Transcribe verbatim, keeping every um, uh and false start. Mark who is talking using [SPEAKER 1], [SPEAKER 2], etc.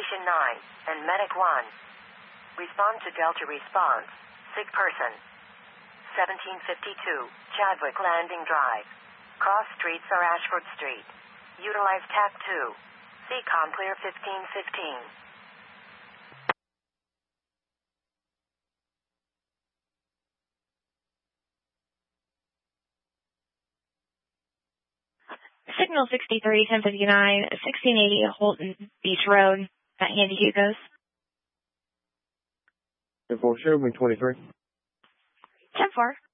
[SPEAKER 1] Station nine, and Medic one. Respond to Delta response. Sick person. seventeen fifty-two, Chadwick Landing Drive. Cross streets are Ashford Street. Utilize T A C two. C COM clear fifteen fifteen.
[SPEAKER 2] Signal sixty-three, ten fifty-nine, sixteen eighty Holton Beach Road at Handy Hugo's.
[SPEAKER 3] ten four, show me twenty-three.
[SPEAKER 2] ten four.